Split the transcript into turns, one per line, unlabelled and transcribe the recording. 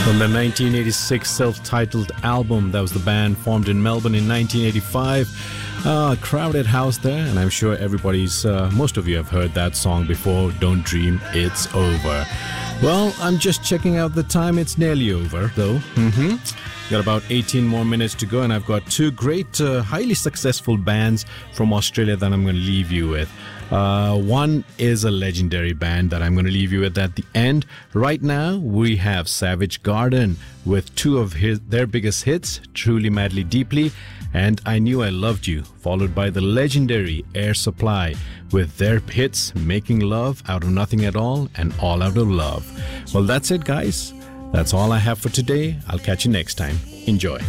From the 1986 self-titled album, that was the band formed in Melbourne in 1985. Crowded house there, and I'm sure most of you have heard that song before. Don't dream it's over. Well, I'm just checking out the time. It's nearly over, though. Got about 18 more minutes to go, and I've got two great, highly successful bands from Australia that I'm going to leave you with. One is a legendary band that I'm going to leave you with at the end. Right now, we have Savage Garden with two of their biggest hits, Truly Madly Deeply and I Knew I Loved You, followed by the legendary Air Supply with their hits Making Love Out of Nothing at All and All Out of Love. Well, that's it, guys. That's all I have for today. I'll catch you next time. Enjoy.